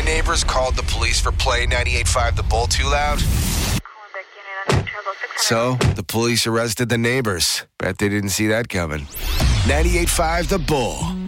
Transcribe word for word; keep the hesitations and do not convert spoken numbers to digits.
neighbors called the police for playing ninety-eight point five The Bull too loud. So, the police arrested the neighbors. Bet they didn't see that coming. ninety-eight point five The Bull.